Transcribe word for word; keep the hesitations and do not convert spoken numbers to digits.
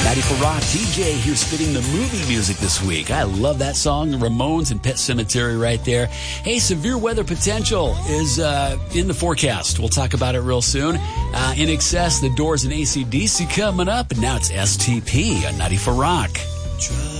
ninety-four Rock, D J here spitting the movie music this week. I love that song, Ramones and Pet Sematary right there. Hey, severe weather potential is uh, in the forecast. We'll talk about it real soon. Uh, In Excess, The Doors, and A C D C coming up. And now it's S T P on ninety-four Rock.